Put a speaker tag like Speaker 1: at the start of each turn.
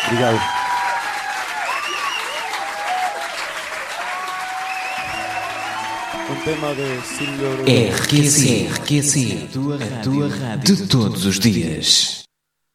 Speaker 1: Obrigado. Um tema de Silvio.
Speaker 2: RQC, a tua rádio de todos os dias.